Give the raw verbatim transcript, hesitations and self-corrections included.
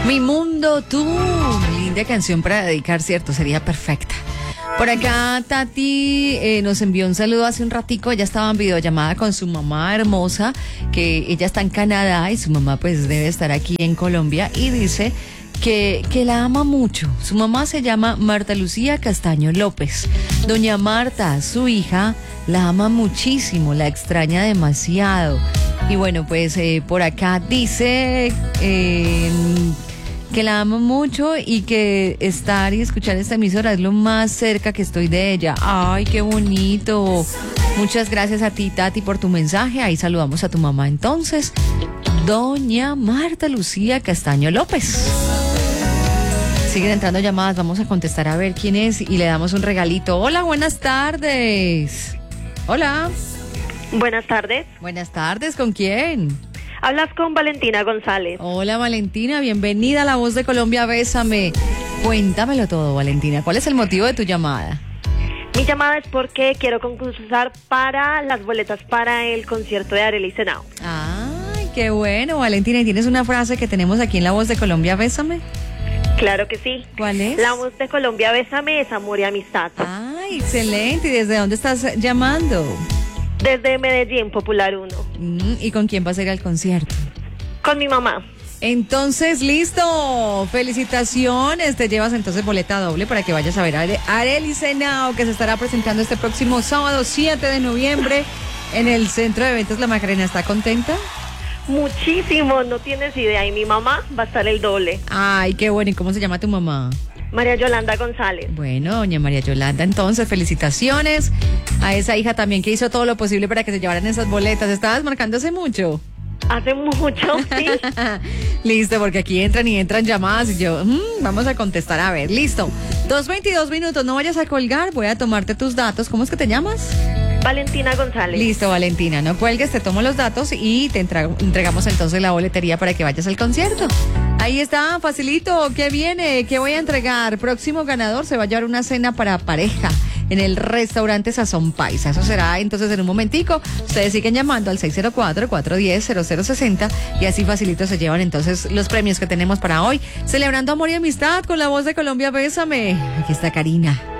Mi mundo, tú. Linda canción para dedicar, ¿cierto? Sería perfecta. Por acá Tati eh, nos envió un saludo hace un ratico. Ella estaba en videollamada con su mamá hermosa, que ella está en Canadá y su mamá pues debe estar aquí en Colombia, y dice que, que la ama mucho. Su mamá se llama Marta Lucía Castaño López. Doña Marta, su hija, la ama muchísimo, la extraña demasiado. Y bueno, pues eh, por acá dice eh, que la amo mucho y que estar y escuchar esta emisora es lo más cerca que estoy de ella. ¡Ay, qué bonito! Muchas gracias a ti, Tati, por tu mensaje. Ahí saludamos a tu mamá entonces, doña Marta Lucía Castaño López. Siguen entrando llamadas, vamos a contestar a ver quién es y le damos un regalito. Hola, buenas tardes. Hola. Buenas tardes. Buenas tardes, ¿con quién? Hablas con Valentina González. Hola, Valentina, bienvenida a La Voz de Colombia, Bésame. Cuéntamelo todo, Valentina. ¿Cuál es el motivo de tu llamada? Mi llamada es porque quiero concursar para las boletas para el concierto de Arely Senao. Ay, qué bueno, Valentina. ¿Y tienes una frase que tenemos aquí en La Voz de Colombia, Bésame? Claro que sí. ¿Cuál es? La Voz de Colombia, Bésame, es amor y amistad. Ay, excelente. ¿Y desde dónde estás llamando? Desde Medellín, Popular uno. Mm, ¿y con quién vas a ir al concierto? Con mi mamá. Entonces, listo. Felicitaciones. Te llevas entonces boleta doble para que vayas a ver a Arely Senao, que se estará presentando este próximo sábado siete de noviembre en el Centro de Eventos La Macarena. ¿Está contenta? Muchísimo, no tienes idea. Y mi mamá va a estar el doble. Ay, qué bueno. ¿Y cómo se llama tu mamá? María Yolanda González. Bueno, doña María Yolanda, entonces felicitaciones a esa hija también que hizo todo lo posible para que se llevaran esas boletas. ¿Estabas marcando hace mucho? Hace mucho, sí. Listo, porque aquí entran y entran llamadas y yo, mmm, vamos a contestar. A ver, listo. dos veintidós minutos, no vayas a colgar, voy a tomarte tus datos. ¿Cómo es que te llamas? Valentina González. Listo, Valentina, no cuelgues, te tomo los datos y te entreg- entregamos entonces la boletería para que vayas al concierto. Ahí está, facilito. ¿Qué viene? ¿Qué voy a entregar? Próximo ganador se va a llevar una cena para pareja en el restaurante Sazón Paisa. Eso será entonces en un momentico. Ustedes siguen llamando al seis cero cuatro, cuatro uno cero, cero cero seis cero y así facilito se llevan entonces los premios que tenemos para hoy. Celebrando amor y amistad con La Voz de Colombia, Bésame. Aquí está Karina.